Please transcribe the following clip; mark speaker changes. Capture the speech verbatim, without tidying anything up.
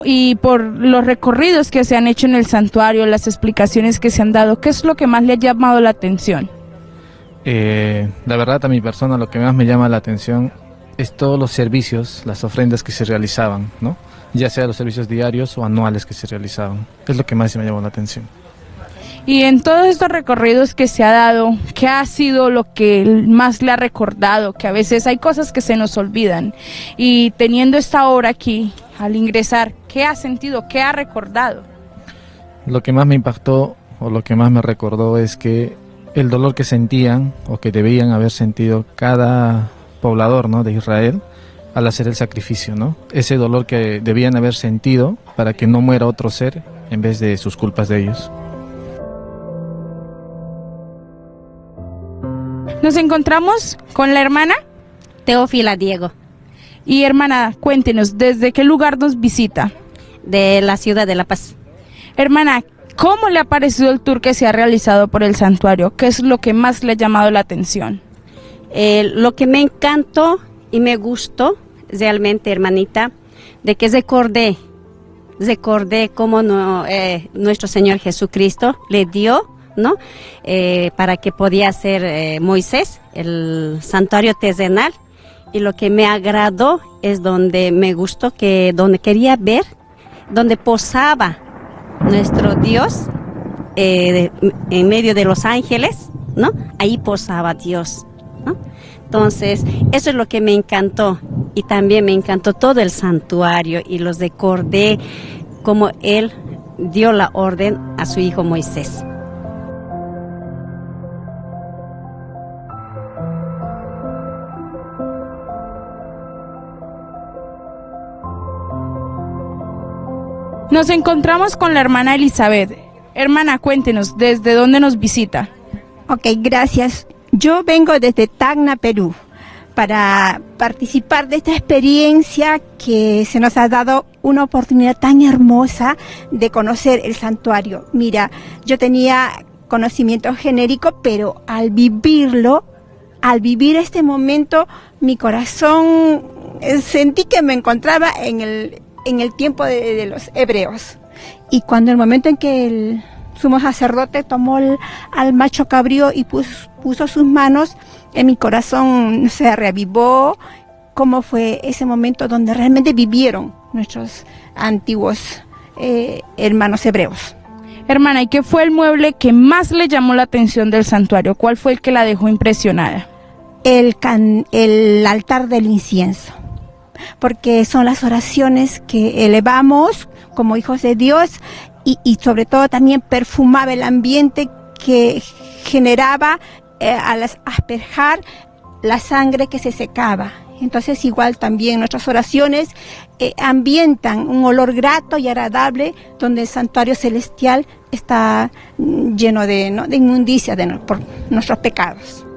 Speaker 1: Y por los recorridos que se han hecho en el santuario, las explicaciones que se han dado, ¿qué es lo que más le ha llamado la atención?
Speaker 2: Eh, la verdad, a mi persona lo que más me llama la atención es todos los servicios, las ofrendas que se realizaban, ¿no? Ya sea los servicios diarios o anuales que se realizaban. Es lo que más me llamó la atención.
Speaker 1: Y en todos estos recorridos que se ha dado, ¿qué ha sido lo que más le ha recordado? Que a veces hay cosas que se nos olvidan. Y teniendo esta obra aquí, al ingresar, ¿qué ha sentido? ¿Qué ha recordado?
Speaker 2: Lo que más me impactó o lo que más me recordó es que el dolor que sentían o que debían haber sentido cada poblador, ¿no?, de Israel al hacer el sacrificio, ¿no? Ese dolor que debían haber sentido para que no muera otro ser en vez de sus culpas de ellos.
Speaker 1: Nos encontramos con la hermana
Speaker 3: Teófila Diego.
Speaker 1: Y hermana, cuéntenos, ¿desde qué lugar nos visita?
Speaker 3: De la ciudad de La Paz.
Speaker 1: Hermana, ¿cómo le ha parecido el tour que se ha realizado por el santuario? ¿Qué es lo que más le ha llamado la atención?
Speaker 3: Eh, lo que me encantó y me gustó realmente, hermanita, de que recordé, recordé cómo no, eh, nuestro Señor Jesucristo le dio, ¿no? Eh, para que podía ser eh, Moisés, el santuario terrenal. Y lo que me agradó es donde me gustó, que donde quería ver, donde posaba nuestro Dios eh, en medio de los ángeles, ¿no? Ahí posaba Dios, ¿no? Entonces, eso es lo que me encantó. Y también me encantó todo el santuario y los recordé como Él dio la orden a su hijo Moisés.
Speaker 1: Nos encontramos con la hermana Elizabeth. Hermana, cuéntenos, ¿desde dónde nos visita?
Speaker 4: Ok, gracias. Yo vengo desde Tacna, Perú, para participar de esta experiencia que se nos ha dado una oportunidad tan hermosa de conocer el santuario. Mira, yo tenía conocimiento genérico, pero al vivirlo, al vivir este momento, mi corazón eh, sentí que me encontraba en el en el tiempo de, de los hebreos. Y cuando el momento en que el sumo sacerdote tomó el, al macho cabrío y puso, puso sus manos, en mi corazón se reavivó cómo fue ese momento donde realmente vivieron nuestros antiguos eh, hermanos hebreos.
Speaker 1: Hermana, ¿y qué fue el mueble que más le llamó la atención del santuario? ¿Cuál fue el que la dejó impresionada?
Speaker 4: El, can, el altar del incienso, porque son las oraciones que elevamos como hijos de Dios y, y sobre todo también perfumaba el ambiente que generaba eh, al asperjar la sangre que se secaba. Entonces igual también nuestras oraciones eh, ambientan un olor grato y agradable donde el santuario celestial está lleno de, ¿no?, de inmundicia de, por nuestros pecados.